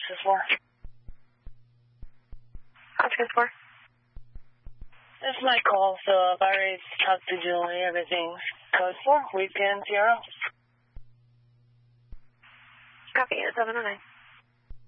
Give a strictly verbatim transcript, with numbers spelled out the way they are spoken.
Office four. Office four. This is my call, so I've already talked to Julie. Everything's code four, weekend zero. Copy, seven oh nine.